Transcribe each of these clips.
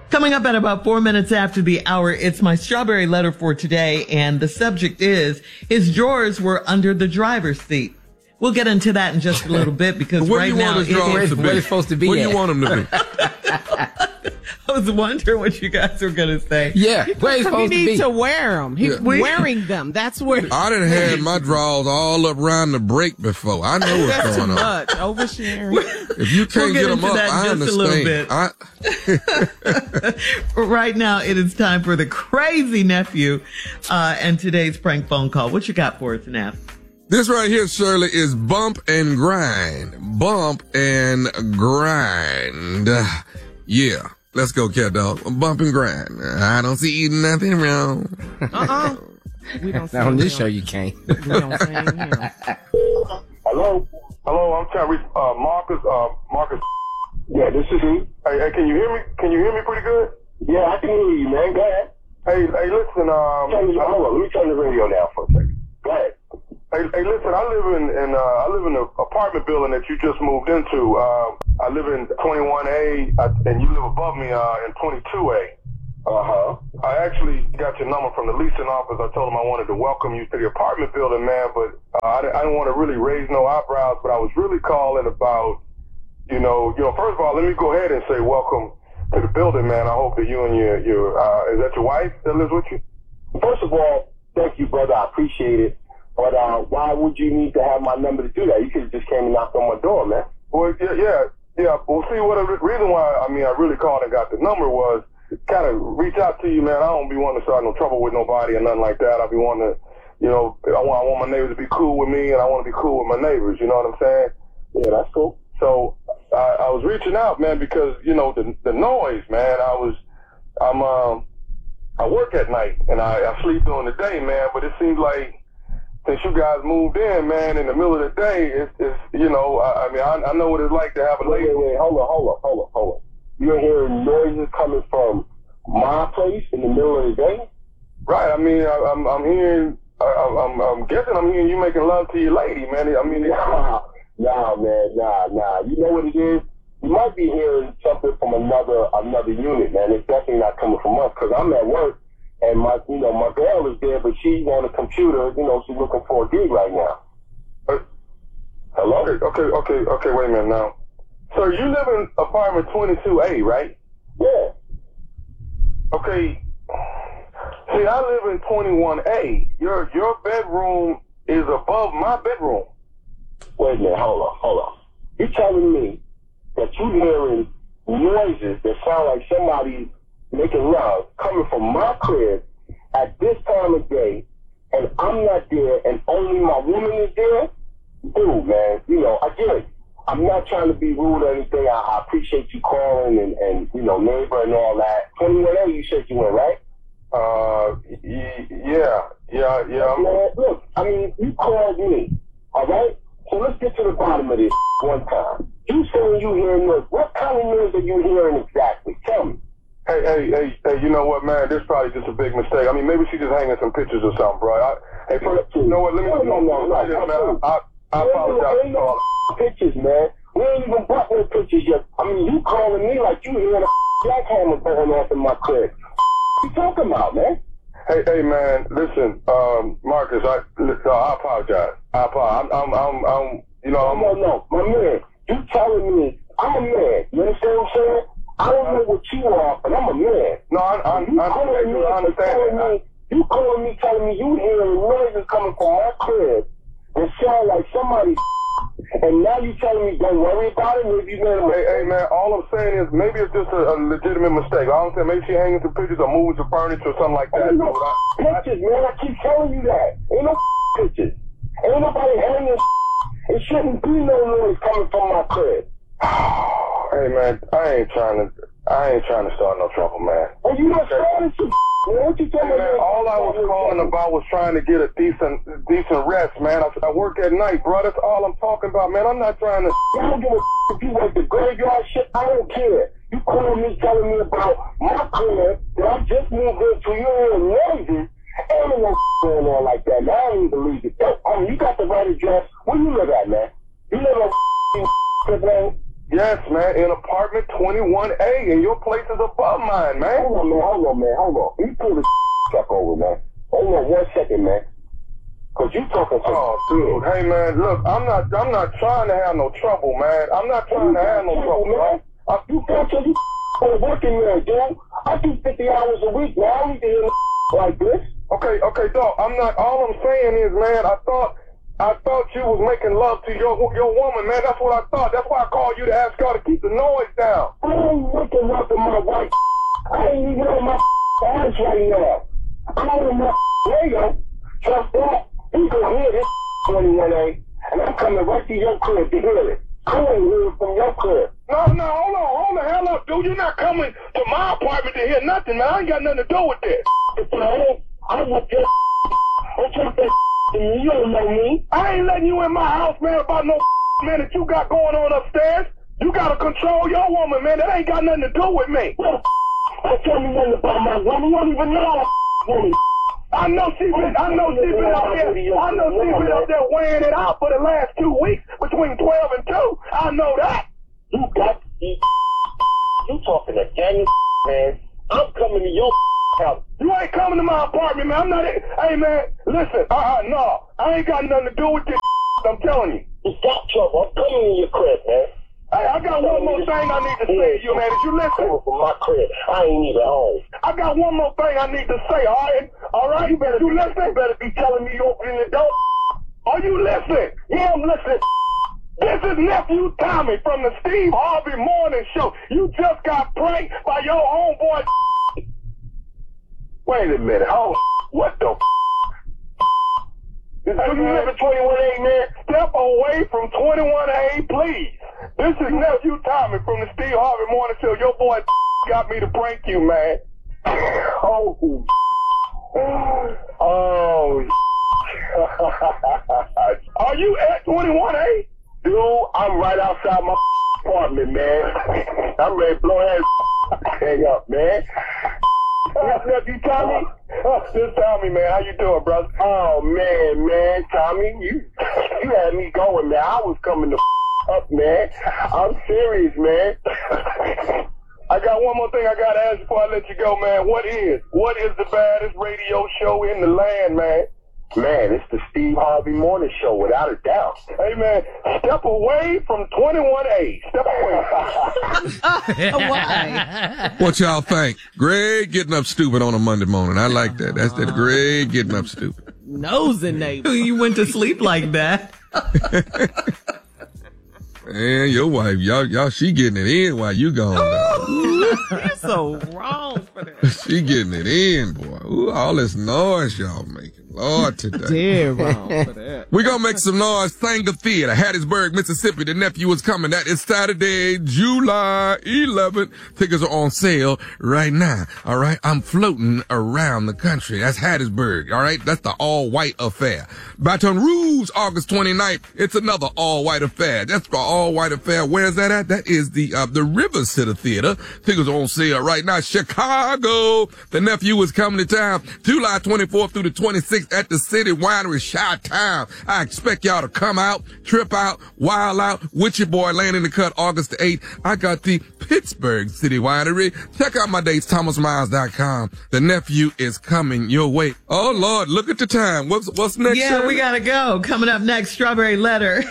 Coming up at about 4 minutes after the hour, it's my strawberry letter for today, and the subject is, his drawers were under the driver's seat. We'll get into that in just a little bit because right now, where it's supposed to be. Where do you want them to be? I was wondering what you guys were going to say. Yeah, where it's supposed to be. He needs to wear them. He's wearing them. That's where. I done had my drawers all up around the break before. I know what's going on. That's too much. Oversharing. If you can't get them up, I understand. Right now, it is time for the crazy nephew and today's prank phone call. What you got for us, Neff? This right here, Shirley, is bump and grind. Bump and grind. Yeah. Let's go, cat dog. Bump and grind. I don't see nothing wrong. We don't on this show, you can't. We don't say him. Hello? Hello, I'm trying to reach Marcus. Marcus. Yeah, this is he. Hey, can you hear me? Can you hear me pretty good? Yeah, I can hear you, man. Go ahead. Hey, listen, hold on. Let me turn the radio down for a second. Go ahead. Hey, listen, I live in the apartment building that you just moved into. I live in 21A, and you live above me in 22A. I actually got your number from the leasing office. I told them I wanted to welcome you to the apartment building, man, but I didn't want to really raise no eyebrows, but I was really calling about, you know, first of all, let me go ahead and say welcome to the building, man. I hope that you and your is that your wife that lives with you? First of all, thank you, brother. I appreciate it. But why would you need to have my number to do that? You could have just came and knocked on my door, man. Well, yeah. Well, see, what the reason why I really called and got the number was kind of reach out to you, man. I don't be wanting to start no trouble with nobody or nothing like that. I be wanting to, I want my neighbors to be cool with me, and I want to be cool with my neighbors. You know what I'm saying? Yeah, that's cool. So I was reaching out, man, because the noise, man. I work at night and I sleep during the day, man. But it seems like since you guys moved in, man, in the middle of the day, it's I know what it's like to have a lady. Wait, hold on. You're hearing noises coming from my place in the middle of the day? Right. I mean, I'm hearing, I'm guessing I'm hearing you making love to your lady, man. I mean, nah, man. You know what it is? You might be hearing something from another unit, man. It's definitely not coming from us because I'm at work. And my girl is there, but she's on the computer. She's looking for a gig right now. Hello? Okay. Wait a minute now. Sir, you live in apartment 22A, right? Yeah. Okay. See, I live in 21A. Your bedroom is above my bedroom. Wait a minute. Hold on. You're telling me that you're hearing noises that sound like somebody making love coming from my crib at this time of day, and I'm not there, and only my woman is there? Dude, man, again, I'm not trying to be rude or anything. I appreciate you calling and neighbor and all that. 21A, you said you went, right? Yeah. Man, look, you called me, all right? So let's get to the bottom of this one time. You saying you hearing noise. What kind of noise are you hearing exactly? Tell me. Hey, you know what, man? This is probably just a big mistake. Maybe she's just hanging some pictures or something, bro. You know what? Let me I apologize for calling. Pictures, man. We ain't even bought no pictures yet. You calling me like you hearing a jackhammer going off in my crib. What you talking about, man? Hey, man, listen, Marcus, I apologize. No, my man, you telling me I'm a man. You understand what I'm saying? I don't know what you are, but I'm a man. No, I understand. You calling me, telling me you hearing noises coming from my crib that sound like somebody, and now you telling me don't worry about it. Maybe hey, man, all I'm saying is maybe it's just a legitimate mistake. I don't think maybe she hanging some pictures or moving some furniture or something like that. Ain't no pictures, man. I keep telling you that. Ain't no pictures. Ain't nobody hanging. It shouldn't be no noise coming from my crib. Hey, man, I ain't trying to start no trouble, man. Oh, you not starting some man? What you talking about? All I was calling about was trying to get a decent rest, man. I work at night, bro. That's all I'm talking about, man. I'm not trying to. I don't give a if you work the graveyard shit. I don't care. You calling me, telling me about my crib that I just moved into. You ain't noises. Ain't no going on like that, man. I don't even believe it. You got the right address. Where you live at, man? You live on man? Yes, man, in apartment 21A, and your place is above mine, man. Hold on. You pull the truck over, man. Hold on 1 second, man. Cause you talking some dude. Hey, man, look, I'm not trying to have no trouble, man. I'm not trying to have no trouble, man. You cancel you working there, dude. I do 50 hours a week, man. I don't need to hear like this. Okay, dog. All I'm saying is, man, I thought you was making love to your woman, man. That's what I thought. That's why I called you to ask y'all to keep the noise down. I ain't making love to my wife. I ain't even on my ass right now. I'm on my radio. Trust that. You gonna hear this 21A, and I'm coming right to your crib to hear it. I ain't hearing from your crib. No, hold the hell up, dude. You're not coming to my apartment to hear nothing, man. I ain't got nothing to do with this. I want your don't talk that to me. You don't know me. I ain't letting you in my house, man, about no man that you got going on upstairs. You gotta control your woman, man. That ain't got nothing to do with me. Don't tell me nothing about my woman. You don't even know woman. I know she been up there weighing it out for the last 2 weeks between 12 and 2. I know that. You got you talking to Daniel, man. I'm coming to your house. You ain't coming to my apartment, man. I'm not. Hey, man, listen. No, I ain't got nothing to do with this. I'm telling you. You got trouble. I'm coming to your crib, man. Hey, I got one more thing I need to say to you, man. Did you listen? From my crib. I ain't even home. I got one more thing I need to say, all right? All right? You listen? You better be telling me you opening the door. Are you listening? Yeah, I'm listening. This is Nephew Tommy from the Steve Harvey Morning Show. You just got pranked by your homeboy. Wait a minute. Oh, what the do you live at 21A, man? Step away from 21A, please. This is Nephew Tommy from the Steve Harvey Morning Show. Your boy got me to prank you, man. Oh. Are you at 21A? Dude, I'm right outside my apartment, man. I'm ready to blow that hang up, man. Yes, Nephew Tommy? This Tommy, man. How you doing, brother? Oh, man, Tommy, you had me going, man. I was coming to up, man. I'm serious, man. I got one more thing I got to ask before I let you go, man. What is the baddest radio show in the land, man? Man, it's the Steve Harvey Morning Show, without a doubt. Hey, man, step away from 21A. Step away. Why? What y'all think? Greg getting up stupid on a Monday morning. I like that. That's that Greg getting up stupid. Nosy neighbor. You went to sleep like that. Man, your wife, y'all, she getting it in while you gone. You're so wrong for that. She getting it in, boy. Ooh, all this noise y'all making. Lord, today. Dead wrong for that. We're going to make some noise. Sanger Theater, Hattiesburg, Mississippi. The Nephew is coming. That is Saturday, July 11th. Tickets are on sale right now. All right. I'm floating around the country. That's Hattiesburg. All right. That's the all-white affair. Baton Rouge, August 29th. It's another all-white affair. That's the all-white affair. Where's that at? That is the River City Theater. Tickets are on sale right now. Chicago. The Nephew is coming to town July 24th through the 26th. At the City Winery, Chi-Town. I expect y'all to come out, trip out, wild out with your boy laying in the cut August the 8th. I got the Pittsburgh City Winery. Check out my dates, thomasmiles.com. The Nephew is coming your way. Oh, Lord, look at the time. What's next? Yeah, Shirley? we gotta go. Coming up next, Strawberry Letter.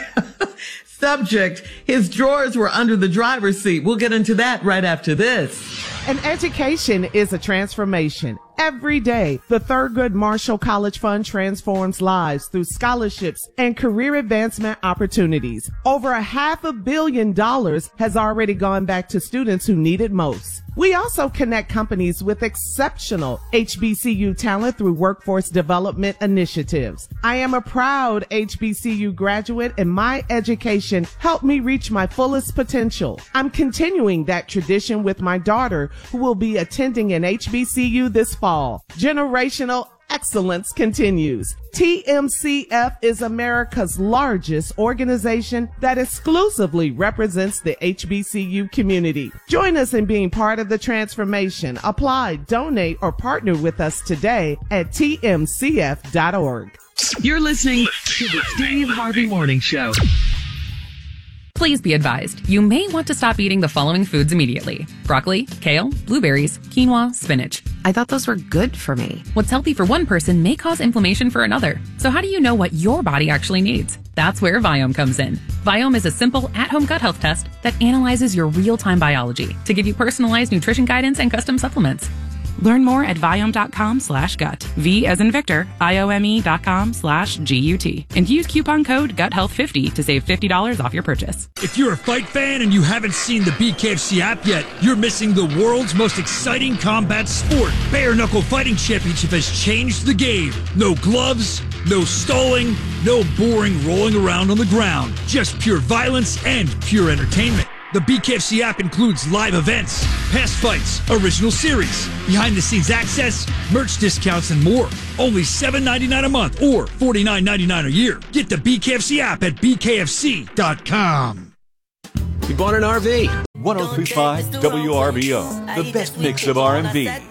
Subject, his drawers were under the driver's seat. We'll get into that right after this. An education is a transformation. Every day, the Thurgood Marshall College Fund transforms lives through scholarships and career advancement opportunities. Over $500 million has already gone back to students who need it most. We also connect companies with exceptional HBCU talent through workforce development initiatives. I am a proud HBCU graduate, and my education helped me reach my fullest potential. I'm continuing that tradition with my daughter, who will be attending an HBCU this fall. Generational excellence continues. TMCF is America's largest organization that exclusively represents the HBCU community. Join us in being part of the transformation. Apply, donate, or partner with us today at tmcf.org. You're listening to the Steve Harvey Morning Show. Please be advised, you may want to stop eating the following foods immediately. Broccoli, kale, blueberries, quinoa, spinach. I thought those were good for me. What's healthy for one person may cause inflammation for another. So how do you know what your body actually needs? That's where Viome comes in. Viome is a simple, at-home gut health test that analyzes your real-time biology to give you personalized nutrition guidance and custom supplements. Learn more at Viome.com/gut. V as in Victor, IOME.com/GUT. And use coupon code GUTHEALTH50 to save $50 off your purchase. If you're a fight fan and you haven't seen the BKFC app yet, you're missing the world's most exciting combat sport. Bare Knuckle Fighting Championship has changed the game. No gloves, no stalling, no boring rolling around on the ground. Just pure violence and pure entertainment. The BKFC app includes live events, past fights, original series, behind-the-scenes access, merch discounts, and more. Only $7.99 a month or $49.99 a year. Get the BKFC app at bkfc.com. You bought an RV. 103.5 WRBO, the best mix of R&B.